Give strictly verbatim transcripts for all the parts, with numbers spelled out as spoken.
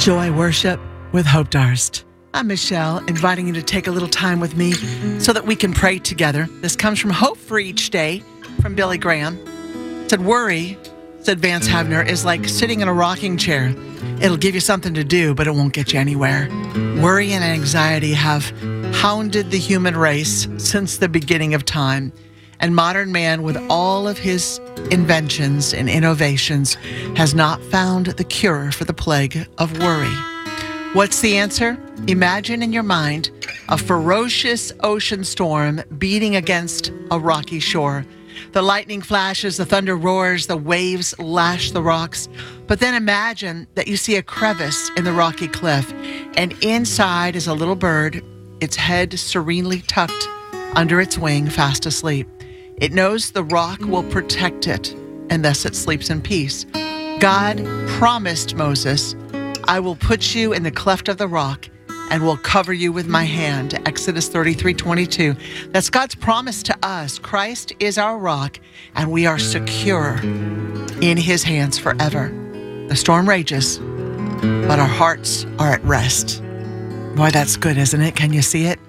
Joy Worship with Hope Darst. I'm Michelle, inviting you to take a little time with me so that we can pray together. This comes from Hope for Each Day from Billy Graham. It said, worry, said Vance Havner, is like sitting in a rocking chair. It'll give you something to do, but it won't get you anywhere. Worry and anxiety have hounded the human race since the beginning of time. And modern man, with all of his inventions and innovations, has not found the cure for the plague of worry. What's the answer? Imagine in your mind a ferocious ocean storm beating against a rocky shore. The lightning flashes, the thunder roars, the waves lash the rocks. But then imagine that you see a crevice in the rocky cliff, and inside is a little bird, its head serenely tucked under its wing, fast asleep. It knows the rock will protect it, and thus it sleeps in peace. God promised Moses, I will put you in the cleft of the rock and will cover you with my hand. Exodus thirty-three twenty-two. That's God's promise to us. Christ is our rock, and we are secure in his hands forever. The storm rages, but our hearts are at rest. Boy, that's good, isn't it? Can you see it?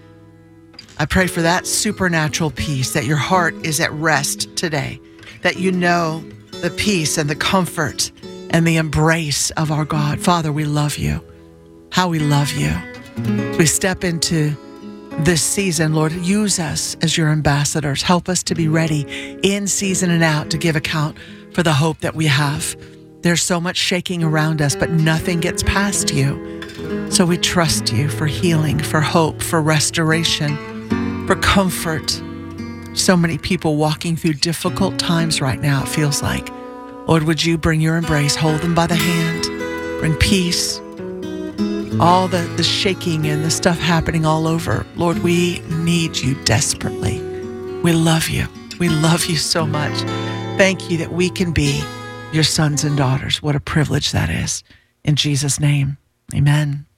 I pray for that supernatural peace, that your heart is at rest today, that you know the peace and the comfort and the embrace of our God. Father, we love you. How we love you. As we step into this season, Lord, use us as your ambassadors. Help us to be ready in season and out to give account for the hope that we have. There's so much shaking around us, but nothing gets past you. So we trust you for healing, for hope, for restoration, for comfort. So many people walking through difficult times right now, it feels like. Lord, would you bring your embrace, hold them by the hand, bring peace, all the, the shaking and the stuff happening all over. Lord, we need you desperately. We love you. We love you so much. Thank you that we can be your sons and daughters. What a privilege that is. In Jesus' name, amen.